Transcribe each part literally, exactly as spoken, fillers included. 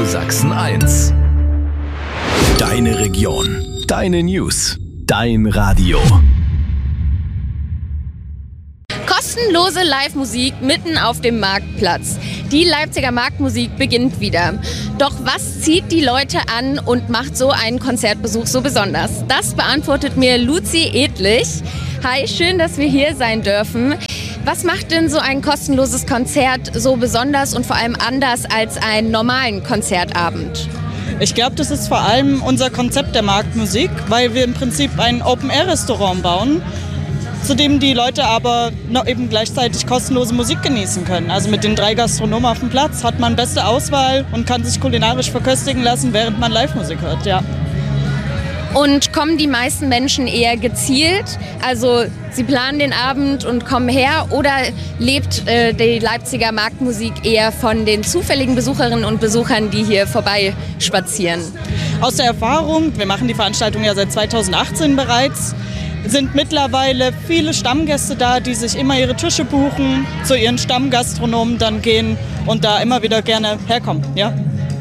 Radio Sachsen eins. Deine Region, deine News, dein Radio. Kostenlose Live-Musik mitten auf dem Marktplatz. Die Leipziger Marktmusik beginnt wieder. Doch was zieht die Leute an und macht so einen Konzertbesuch so besonders? Das beantwortet mir Luzi Edlich. Hi, schön, dass wir hier sein dürfen. Was macht denn so ein kostenloses Konzert so besonders und vor allem anders als einen normalen Konzertabend? Ich glaube, das ist vor allem unser Konzept der Marktmusik, weil wir im Prinzip ein Open-Air-Restaurant bauen, zu dem die Leute aber noch eben gleichzeitig kostenlose Musik genießen können. Also mit den drei Gastronomen auf dem Platz hat man beste Auswahl und kann sich kulinarisch verköstigen lassen, während man Live-Musik hört, ja. Und kommen die meisten Menschen eher gezielt, also sie planen den Abend und kommen her, oder lebt äh, die Leipziger Marktmusik eher von den zufälligen Besucherinnen und Besuchern, die hier vorbeispazieren? Aus der Erfahrung, wir machen die Veranstaltung ja seit zweitausendachtzehn bereits, sind mittlerweile viele Stammgäste da, die sich immer ihre Tische buchen, zu ihren Stammgastronomen dann gehen und da immer wieder gerne herkommen, ja.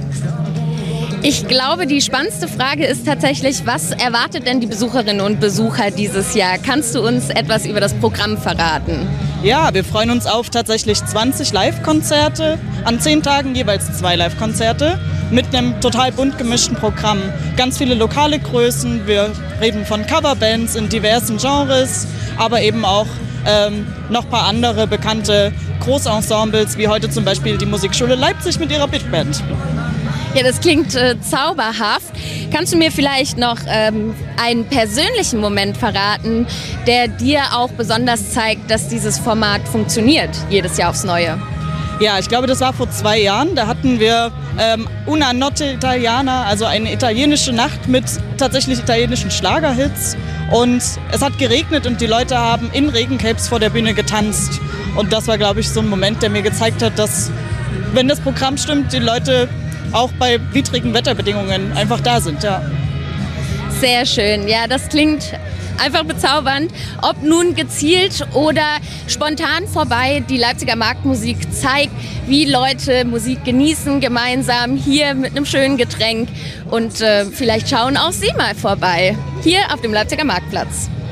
Ich glaube, die spannendste Frage ist tatsächlich, was erwartet denn die Besucherinnen und Besucher dieses Jahr? Kannst du uns etwas über das Programm verraten? Ja, wir freuen uns auf tatsächlich zwanzig Live-Konzerte, an zehn Tagen jeweils zwei Live-Konzerte mit einem total bunt gemischten Programm. Ganz viele lokale Größen, wir reden von Coverbands in diversen Genres, aber eben auch ähm, noch ein paar andere bekannte Großensembles, wie heute zum Beispiel die Musikschule Leipzig mit ihrer Big Band. Ja, das klingt äh, zauberhaft. Kannst du mir vielleicht noch ähm, einen persönlichen Moment verraten, der dir auch besonders zeigt, dass dieses Format funktioniert, jedes Jahr aufs Neue? Ja, ich glaube, das war vor zwei Jahren. Da hatten wir ähm, Una Notte Italiana, also eine italienische Nacht mit tatsächlich italienischen Schlagerhits. Und es hat geregnet und die Leute haben in Regencapes vor der Bühne getanzt. Und das war, glaube ich, so ein Moment, der mir gezeigt hat, dass, wenn das Programm stimmt, die Leute auch bei widrigen Wetterbedingungen einfach da sind, ja. Sehr schön, ja, das klingt einfach bezaubernd. Ob nun gezielt oder spontan vorbei, die Leipziger Marktmusik zeigt, wie Leute Musik genießen, gemeinsam hier mit einem schönen Getränk. Und äh, vielleicht schauen auch Sie mal vorbei, hier auf dem Leipziger Marktplatz.